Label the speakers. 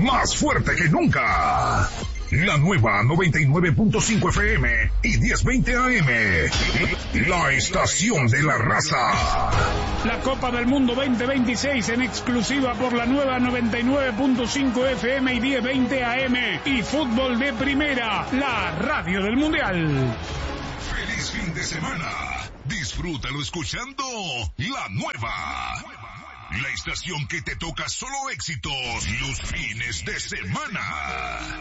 Speaker 1: más fuerte que nunca. La nueva 99.5 FM y 1020 AM. La estación de la raza.
Speaker 2: La Copa del Mundo 2026 en exclusiva por la nueva 99.5 FM y 1020 AM. Y fútbol de primera, la radio del Mundial.
Speaker 1: Feliz fin de semana. Disfrútalo escuchando la nueva. La estación que te toca solo éxitos los fines de semana.